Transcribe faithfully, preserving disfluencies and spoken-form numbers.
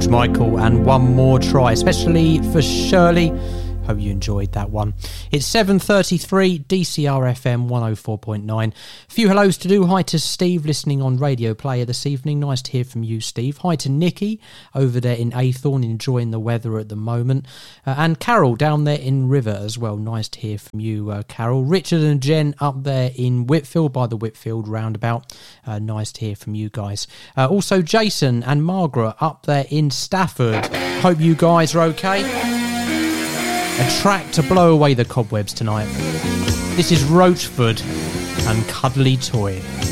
George Michael and One More Try, especially for Shirley. Hope you enjoyed that one. It's seven thirty-three, D C R F M one oh four point nine. A few hellos to do. Hi to Steve, listening on Radio Player this evening. Nice to hear from you, Steve. Hi to Nikki, over there in Aythorne, enjoying the weather at the moment. Uh, and Carol, down there in River as well. Nice to hear from you, uh, Carol. Richard and Jen up there in Whitfield, by the Whitfield roundabout. Uh, nice to hear from you guys. Uh, also, Jason and Margaret up there in Stafford. Hope you guys are okay. A track to blow away the cobwebs tonight. This is Roachford and Cuddly Toy.